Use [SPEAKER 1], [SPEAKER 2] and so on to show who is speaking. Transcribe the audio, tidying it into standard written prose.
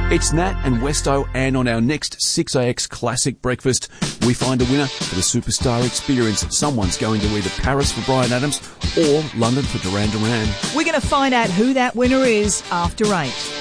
[SPEAKER 1] It's Nat and Westo, and on our next 6AX Classic Breakfast, we find a winner for the Superstar Experience. Someone's going to either Paris for Bryan Adams or London for Duran Duran.
[SPEAKER 2] We're going to find out who that winner is after 8.